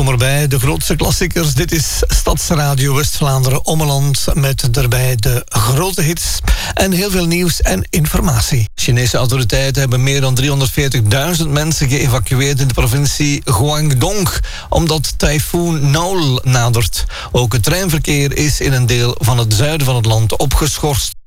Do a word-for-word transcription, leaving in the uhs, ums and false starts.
Welkom erbij, de grootste klassiekers. Dit is Stadsradio West-Vlaanderen Ommeland met daarbij de grote hits en heel veel nieuws en informatie. Chinese autoriteiten hebben meer dan driehonderdveertigduizend mensen geëvacueerd in de provincie Guangdong, omdat tyfoon Noul nadert. Ook het treinverkeer is in een deel van het zuiden van het land opgeschorst.